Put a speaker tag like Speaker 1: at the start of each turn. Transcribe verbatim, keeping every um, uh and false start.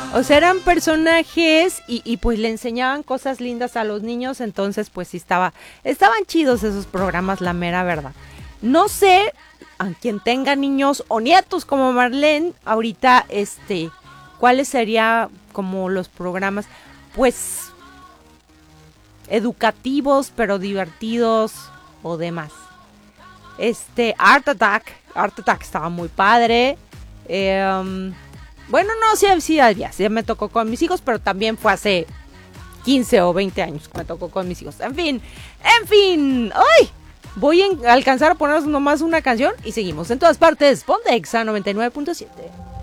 Speaker 1: O sea, eran personajes y, y pues le enseñaban cosas lindas a los niños, entonces pues sí estaba, estaban chidos esos programas, la mera verdad. No sé, a quien tenga niños o nietos como Marlene, ahorita, este, ¿cuáles serían como los programas, pues, educativos, pero divertidos o demás? Este, Art Attack, Art Attack estaba muy padre. Eh, um, bueno, no, sí, sí había, sí me tocó con mis hijos, pero también fue hace quince o veinte años que me tocó con mis hijos. En fin, en fin, ¡ay! Voy a alcanzar a ponernos nomás una canción y seguimos en todas partes. Ponte Exa noventa y nueve punto siete.